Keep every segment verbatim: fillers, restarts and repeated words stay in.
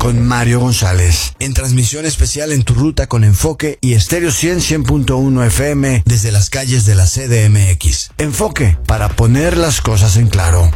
con Mario González. En transmisión especial en tu ruta con Enfoque y Estéreo cien, cien punto uno F M desde las calles de la C D M X. Enfoque, para poner las cosas en claro.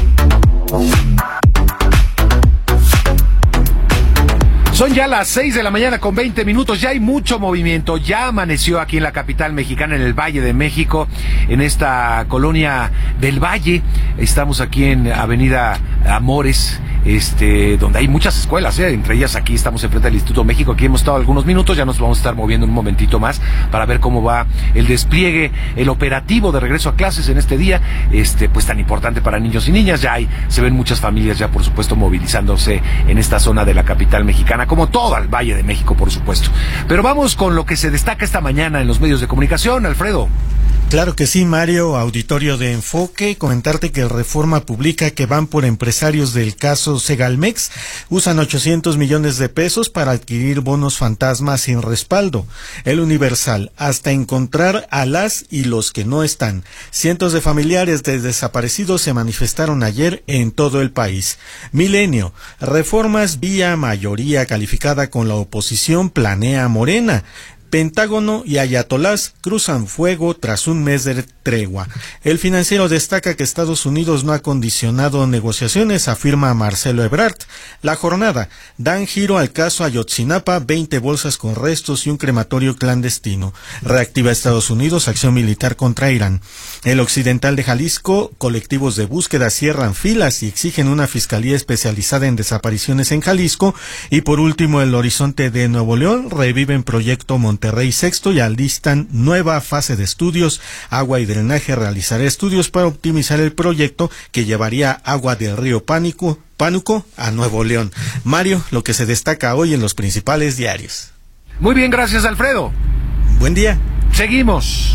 Son ya las seis de la mañana con veinte minutos, ya hay mucho movimiento, ya amaneció aquí en la capital mexicana, en el Valle de México, en esta colonia del Valle. Estamos aquí en Avenida Amores, este, donde hay muchas escuelas, ¿eh? Entre ellas aquí estamos enfrente del Instituto México. Aquí hemos estado algunos minutos, ya nos vamos a estar moviendo un momentito más para ver cómo va el despliegue, el operativo de regreso a clases en este día, este, pues tan importante para niños y niñas. Ya hay, se ven muchas familias ya, por supuesto, movilizándose en esta zona de la capital mexicana, como todo el Valle de México, por supuesto. Pero vamos con lo que se destaca esta mañana en los medios de comunicación, Alfredo. Claro que sí, Mario, auditorio de Enfoque. Comentarte que el Reforma publica que van por empresarios del caso Segalmex, usan ochocientos millones de pesos para adquirir bonos fantasmas sin respaldo. El Universal, hasta encontrar a las y los que no están. Cientos de familiares de desaparecidos se manifestaron ayer en todo el país. Milenio, reformas vía mayoría calificada con la oposición planea Morena. Pentágono y ayatolás cruzan fuego tras un mes de tregua. El Financiero destaca que Estados Unidos no ha condicionado negociaciones, afirma Marcelo Ebrard. La Jornada, dan giro al caso Ayotzinapa, veinte bolsas con restos y un crematorio clandestino. Reactiva Estados Unidos acción militar contra Irán. El Occidental de Jalisco, colectivos de búsqueda cierran filas y exigen una fiscalía especializada en desapariciones en Jalisco. Y por último, El Horizonte de Nuevo León, reviven proyecto Monterrey Monterrey Sexto y alistan nueva fase de estudios. Agua y Drenaje realizará estudios para optimizar el proyecto que llevaría agua del río Pánico, Pánuco a Nuevo León. Mario, lo que se destaca hoy en los principales diarios. Muy bien, gracias, Alfredo. Buen día. Seguimos.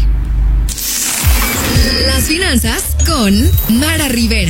Las finanzas con Mara Rivera.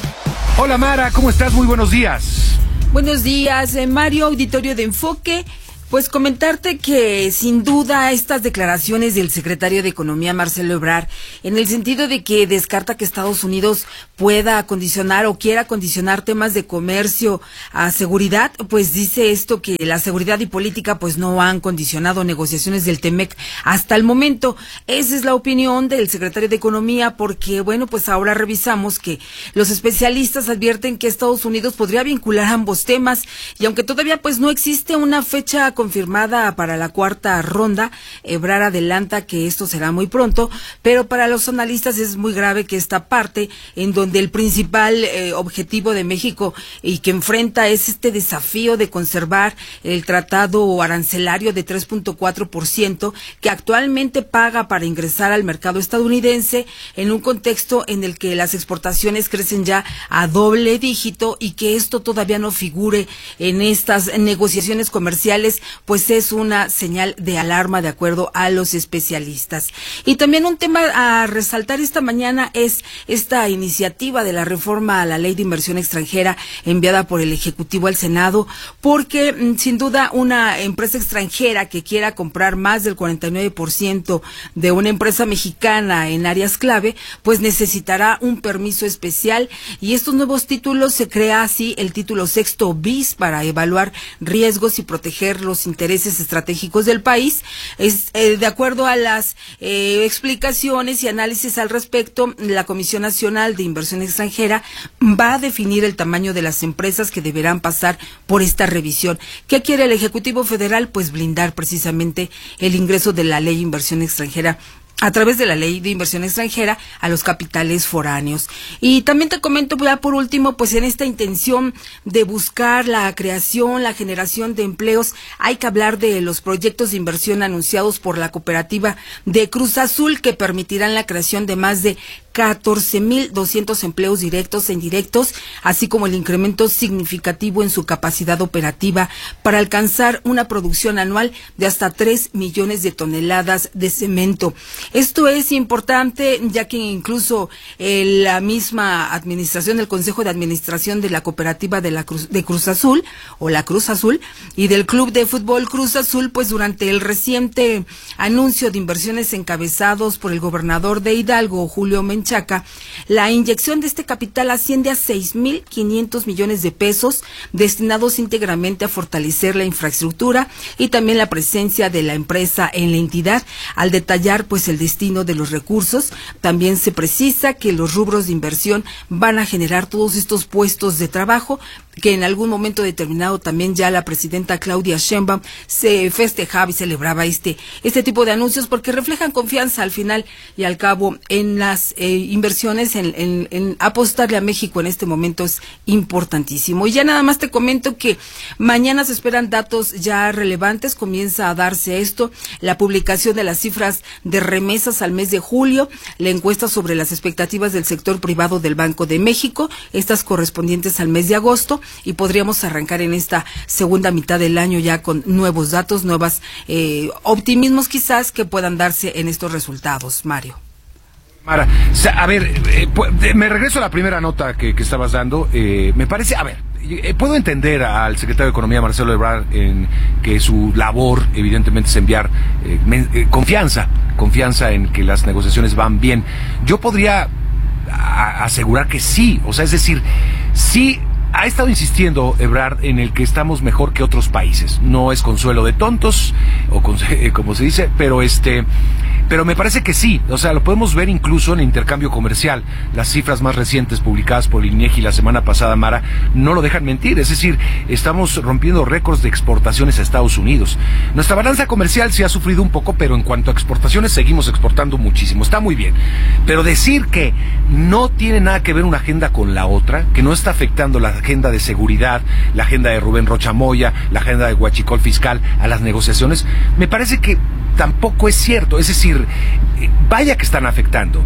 Hola, Mara, ¿cómo estás? Muy buenos días. Buenos días, eh, Mario, auditorio de Enfoque. Pues comentarte que sin duda estas declaraciones del secretario de Economía, Marcelo Ebrard, en el sentido de que descarta que Estados Unidos pueda condicionar o quiera condicionar temas de comercio a seguridad, pues dice esto que la seguridad y política pues no han condicionado negociaciones del T-M E C hasta el momento. Esa es la opinión del secretario de Economía, porque bueno, pues ahora revisamos que los especialistas advierten que Estados Unidos podría vincular ambos temas, y aunque todavía pues no existe una fecha confirmada para la cuarta ronda, Ebrard adelanta que esto será muy pronto, pero para los analistas es muy grave que esta parte, en donde el principal eh, objetivo de México y que enfrenta es este desafío de conservar el tratado arancelario de tres punto cuatro por ciento que actualmente paga para ingresar al mercado estadounidense, en un contexto en el que las exportaciones crecen ya a doble dígito, y que esto todavía no figure en estas negociaciones comerciales, pues es una señal de alarma de acuerdo a los especialistas. Y también un tema a resaltar esta mañana es esta iniciativa de la reforma a la Ley de Inversión Extranjera enviada por el Ejecutivo al Senado, porque sin duda una empresa extranjera que quiera comprar más del cuarenta y nueve por ciento de una empresa mexicana en áreas clave, pues necesitará un permiso especial, y estos nuevos títulos se crea así el título sexto bis para evaluar riesgos y proteger los intereses estratégicos del país. Es eh, de acuerdo a las eh, explicaciones y análisis al respecto, la Comisión Nacional de Inversión Extranjera va a definir el tamaño de las empresas que deberán pasar por esta revisión. ¿Qué quiere el Ejecutivo Federal? Pues blindar precisamente el ingreso de la Ley de Inversión Extranjera a través de la Ley de Inversión Extranjera a los capitales foráneos. Y también te comento ya por último, pues en esta intención de buscar la creación, la generación de empleos, hay que hablar de los proyectos de inversión anunciados por la cooperativa de Cruz Azul, que permitirán la creación de más de catorce mil doscientos empleos directos e indirectos, así como el incremento significativo en su capacidad operativa para alcanzar una producción anual de hasta tres millones de toneladas de cemento. Esto es importante, ya que incluso eh, la misma administración, el Consejo de Administración de la Cooperativa de la Cruz, de Cruz Azul, o la Cruz Azul, y del Club de Fútbol Cruz Azul, pues durante el reciente anuncio de inversiones encabezados por el gobernador de Hidalgo, Julio Menchaca, Menchaca, la inyección de este capital asciende a seis mil quinientos millones de pesos destinados íntegramente a fortalecer la infraestructura y también la presencia de la empresa en la entidad. Al detallar pues el destino de los recursos, también se precisa que los rubros de inversión van a generar todos estos puestos de trabajo que en algún momento determinado también ya la presidenta Claudia Sheinbaum se festejaba y celebraba este este tipo de anuncios porque reflejan confianza al final y al cabo en las eh, inversiones, en, en, en apostarle a México en este momento es importantísimo. Y ya nada más te comento que mañana se esperan datos ya relevantes, comienza a darse esto, la publicación de las cifras de remesas al mes de julio, la encuesta sobre las expectativas del sector privado del Banco de México, estas correspondientes al mes de agosto, y podríamos arrancar en esta segunda mitad del año ya con nuevos datos, nuevas eh, optimismos quizás que puedan darse en estos resultados, Mario. Mara, a ver, eh, me regreso a la primera nota que, que estabas dando. Eh, me parece, a ver, eh, puedo entender al secretario de Economía, Marcelo Ebrard, en que su labor, evidentemente, es enviar eh, men, eh, confianza, confianza en que las negociaciones van bien. Yo podría a, asegurar que sí, o sea, es decir, sí. Ha estado insistiendo Ebrard en el que estamos mejor que otros países. No es consuelo de tontos, o con, eh, como se dice, pero este, pero me parece que sí. O sea, lo podemos ver incluso en el intercambio comercial. Las cifras más recientes publicadas por el INEGI la semana pasada, Mara, no lo dejan mentir. Es decir, estamos rompiendo récords de exportaciones a Estados Unidos. Nuestra balanza comercial sí ha sufrido un poco, pero en cuanto a exportaciones seguimos exportando muchísimo. Está muy bien. Pero decir que no tiene nada que ver una agenda con la otra, que no está afectando la agenda de seguridad, la agenda de Rubén Rocha Moya, la agenda de Huachicol Fiscal a las negociaciones, me parece que tampoco es cierto. Es decir, vaya que están afectando.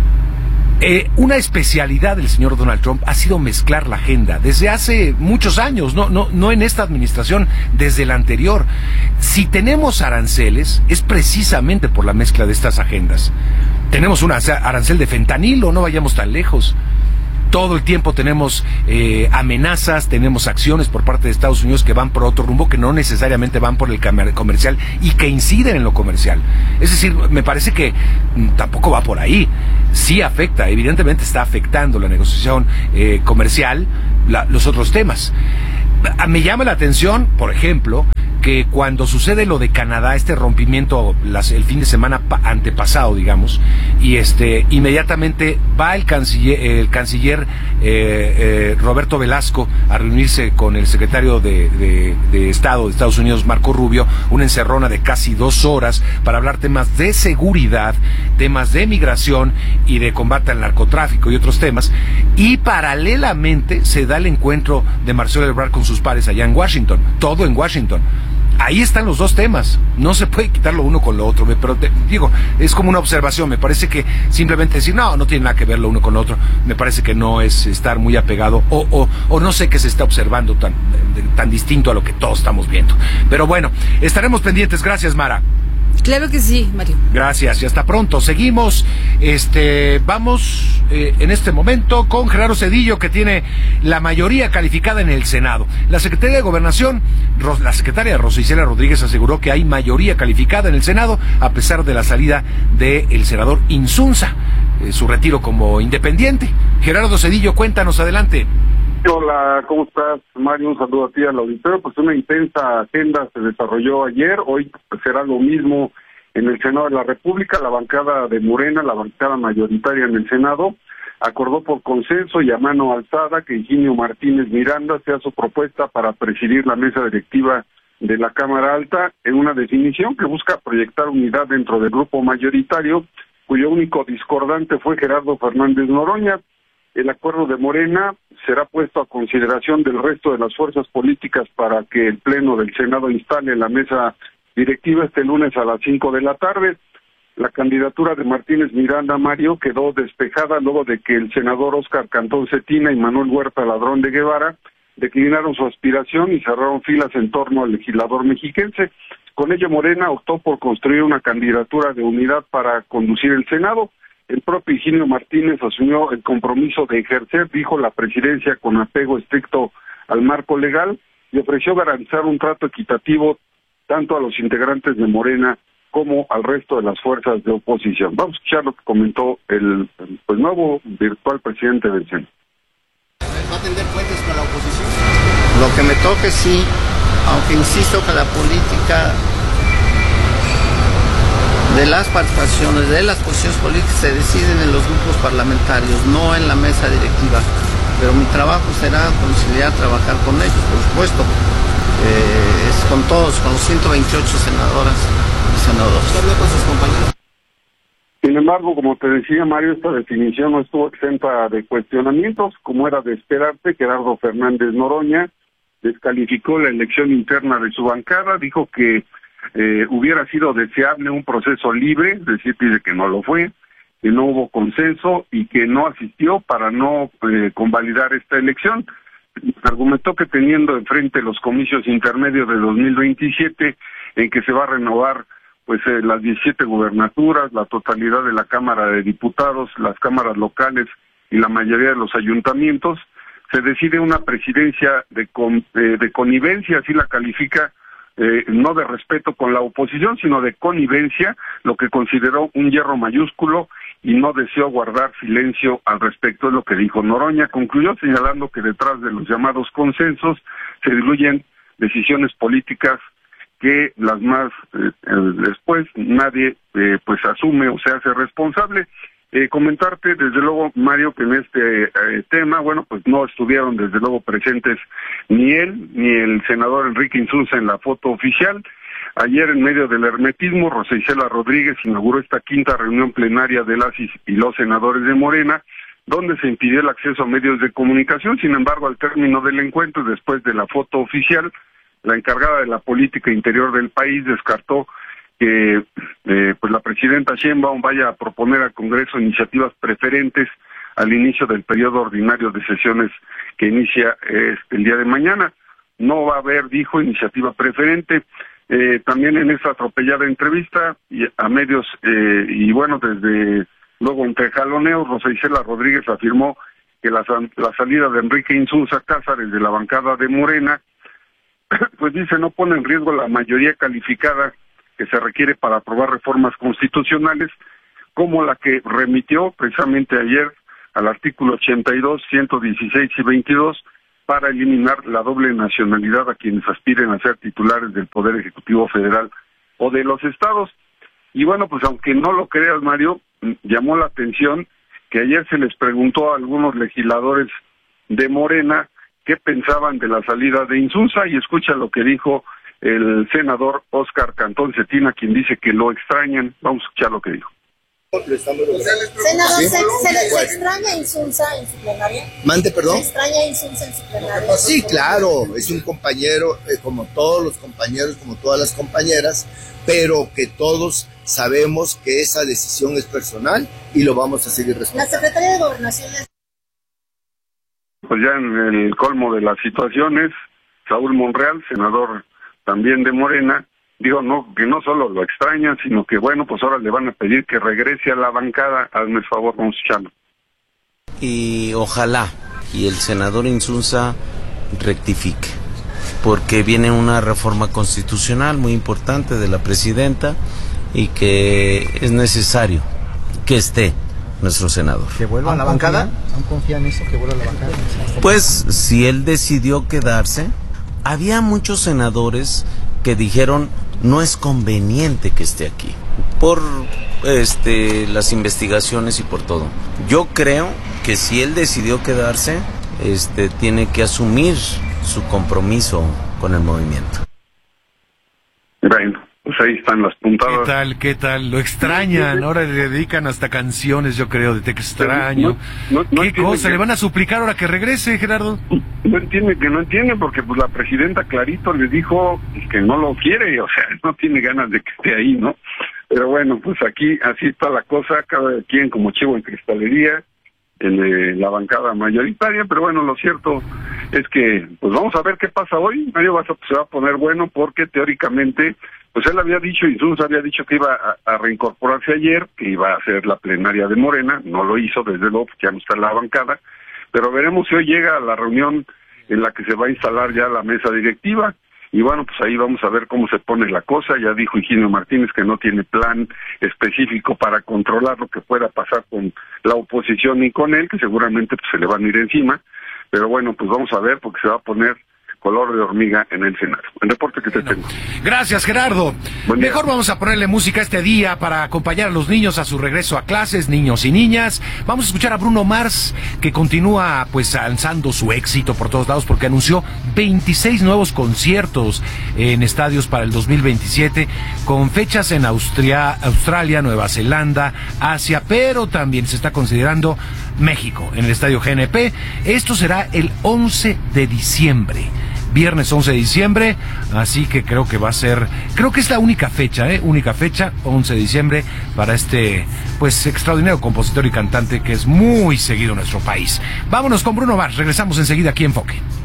Eh, una especialidad del señor Donald Trump ha sido mezclar la agenda desde hace muchos años, no, no, no en esta administración, desde la anterior. Si tenemos aranceles, es precisamente por la mezcla de estas agendas. Tenemos un arancel de fentanilo, no vayamos tan lejos. Todo el tiempo tenemos eh, amenazas, tenemos acciones por parte de Estados Unidos que van por otro rumbo, que no necesariamente van por el comercial y que inciden en lo comercial. Es decir, me parece que mm, tampoco va por ahí. Sí afecta, evidentemente está afectando la negociación eh, comercial, la, los otros temas. Me llama la atención, por ejemplo, que cuando sucede lo de Canadá, este rompimiento las, el fin de semana pa, antepasado, digamos, y este inmediatamente va el canciller, el canciller eh, eh, Roberto Velasco a reunirse con el secretario de, de, de Estado de Estados Unidos, Marco Rubio, una encerrona de casi dos horas para hablar temas de seguridad, temas de migración y de combate al narcotráfico y otros temas, y paralelamente se da el encuentro de Marcelo Ebrard con sus pares allá en Washington, todo en Washington. Ahí están los dos temas, no se puede quitar lo uno con lo otro, pero te digo, es como una observación, me parece que simplemente decir, no, no tiene nada que ver lo uno con lo otro, me parece que no es estar muy apegado, o, o, o no sé qué se está observando tan, tan distinto a lo que todos estamos viendo. Pero bueno, estaremos pendientes, gracias, Mara. Claro que sí, Mario. Gracias y hasta pronto. Seguimos, este, vamos eh, en este momento con Gerardo Zedillo, que tiene la mayoría calificada en el Senado. La Secretaría de Gobernación, la secretaria Rosa Isela Rodríguez, aseguró que hay mayoría calificada en el Senado a pesar de la salida del senador Insunza, eh, su retiro como independiente. Gerardo Zedillo, cuéntanos, adelante. Hola, ¿cómo estás, Mario? Un saludo a ti, al auditorio. Pues una intensa agenda se desarrolló ayer, hoy será lo mismo en el Senado de la República. La bancada de Morena, la bancada mayoritaria en el Senado, acordó por consenso y a mano alzada que Higinio Martínez Miranda sea su propuesta para presidir la mesa directiva de la Cámara Alta, en una definición que busca proyectar unidad dentro del grupo mayoritario, cuyo único discordante fue Gerardo Fernández Noroña. El acuerdo de Morena será puesto a consideración del resto de las fuerzas políticas para que el Pleno del Senado instale la mesa directiva este lunes a las cinco de la tarde. La candidatura de Martínez Miranda, Mario, quedó despejada luego de que el senador Óscar Cantón Cetina y Manuel Huerta Ladrón de Guevara declinaron su aspiración y cerraron filas en torno al legislador mexiquense. Con ello, Morena optó por construir una candidatura de unidad para conducir el Senado. El propio Higinio Martínez asumió el compromiso de ejercer, dijo, la presidencia con apego estricto al marco legal y ofreció garantizar un trato equitativo tanto a los integrantes de Morena como al resto de las fuerzas de oposición. Vamos a escuchar lo que comentó el pues nuevo virtual presidente del Senado. ¿Va a tender puentes con la oposición? Lo que me toque sí, aunque insisto que la política de las participaciones, de las posiciones políticas se deciden en los grupos parlamentarios, no en la mesa directiva. Pero mi trabajo será conciliar, trabajar con ellos, por supuesto. Eh, es con todos, con los ciento veintiocho senadoras y senadores. ¿Qué habló con sus compañeros? Sin embargo, como te decía, Mario, esta definición no estuvo exenta de cuestionamientos. Como era de esperarse, Gerardo Fernández Noroña descalificó la elección interna de su bancada, dijo que eh, hubiera sido deseable un proceso libre, es decir, dice que no lo fue, que no hubo consenso y que no asistió para no eh, convalidar esta elección. Argumentó que teniendo enfrente los comicios intermedios de dos mil veintisiete, en que se va a renovar pues eh, las diecisiete gubernaturas, la totalidad de la Cámara de Diputados, las cámaras locales y la mayoría de los ayuntamientos, se decide una presidencia de, con, eh, de connivencia, así la califica, eh, no de respeto con la oposición, sino de connivencia, lo que consideró un hierro mayúsculo y no deseó guardar silencio al respecto, es lo que dijo Noroña. Concluyó señalando que detrás de los llamados consensos se diluyen decisiones políticas que las más eh, después nadie eh, pues asume o se hace responsable. Eh, comentarte desde luego, Mario, que en este eh, tema, bueno, pues no estuvieron desde luego presentes ni él ni el senador Enrique Insunza en la foto oficial. Ayer, en medio del hermetismo, Rosa Isela Rodríguez inauguró esta quinta reunión plenaria de las y los senadores de Morena, donde se impidió el acceso a medios de comunicación. Sin embargo, al término del encuentro, después de la foto oficial, la encargada de la política interior del país descartó que eh, pues la presidenta Sheinbaum vaya a proponer al Congreso iniciativas preferentes al inicio del periodo ordinario de sesiones que inicia eh, el día de mañana. No va a haber, dijo, iniciativa preferente. Eh, también en esta atropellada entrevista y a medios, eh, y bueno, desde luego entre jaloneos, Rosa Isela Rodríguez afirmó que la, la salida de Enrique Insunza Cázares de la bancada de Morena, pues dice, no pone en riesgo la mayoría calificada que se requiere para aprobar reformas constitucionales, como la que remitió precisamente ayer al artículo ochenta y dos, ciento dieciséis y veintidós, para eliminar la doble nacionalidad a quienes aspiren a ser titulares del Poder Ejecutivo Federal o de los estados. Y bueno, pues aunque no lo creas, Mario, llamó la atención que ayer se les preguntó a algunos legisladores de Morena qué pensaban de la salida de Insunza, y escucha lo que dijo el senador Óscar Cantón Cetina, quien dice que lo extrañan. Vamos a escuchar lo que dijo. Senador, ¿se, se, ¿se extraña Insunza en su plenaria? Mande, perdón. ¿Se extraña Insunza en su plenaria? Sí, claro, es un compañero, eh, como todos los compañeros, como todas las compañeras, pero que todos sabemos que esa decisión es personal y lo vamos a seguir respetando. La secretaria de Gobernación... Pues ya en el colmo de las situaciones, Saúl Monreal, senador también de Morena, digo, no, que no solo lo extrañan, sino que bueno, pues ahora le van a pedir que regrese a la bancada. Hazme el favor, vamos a escucharlo. Y ojalá y el senador Insunza rectifique, porque viene una reforma constitucional muy importante de la presidenta y que es necesario que esté nuestro senador. ¿Que vuelva a la bancada? ¿Aún confía en eso, que vuelva a la bancada? Pues si él decidió quedarse, había muchos senadores que dijeron no es conveniente que esté aquí por este las investigaciones y por todo. Yo creo que si él decidió quedarse, este tiene que asumir su compromiso con el movimiento. Bueno, pues ahí están las puntadas. ¿Qué tal? ¿Qué tal? Lo extrañan. Ahora le dedican hasta canciones, yo creo, de te extraño. No, no, no ¿Qué cosa? Que... ¿Le van a suplicar ahora que regrese, Gerardo? No entiende, que no entiende, porque pues la presidenta clarito le dijo que no lo quiere, o sea, no tiene ganas de que esté ahí, ¿no? Pero bueno, pues aquí así está la cosa, cada quien como chivo en cristalería, en eh, la bancada mayoritaria, pero bueno, lo cierto es que, pues vamos a ver qué pasa hoy. Mario Vaso se va a poner bueno porque teóricamente, pues él había dicho, Insunza había dicho que iba a, a reincorporarse ayer, que iba a hacer la plenaria de Morena, no lo hizo, desde luego, porque ya no está en la bancada, pero veremos si hoy llega a la reunión en la que se va a instalar ya la mesa directiva, y bueno, pues ahí vamos a ver cómo se pone la cosa. Ya dijo Higinio Martínez que no tiene plan específico para controlar lo que pueda pasar con la oposición ni con él, que seguramente pues se le van a ir encima, pero bueno, pues vamos a ver, porque se va a poner color de hormiga en el Senado. El reporte que te bueno, tengo. Gracias, Gerardo. Mejor vamos a ponerle música este día para acompañar a los niños a su regreso a clases, niños y niñas. Vamos a escuchar a Bruno Mars, que continúa pues alzando su éxito por todos lados, porque anunció veintiséis nuevos conciertos en estadios para el dos mil veintisiete, con fechas en Austria, Australia, Nueva Zelanda, Asia, pero también se está considerando México, en el estadio G N P. Esto será el once de diciembre. Viernes once de diciembre, así que creo que va a ser, creo que es la única fecha, ¿eh? Única fecha, once de diciembre, para este, pues, extraordinario compositor y cantante que es muy seguido en nuestro país. Vámonos con Bruno Mars, regresamos enseguida aquí en Enfoque.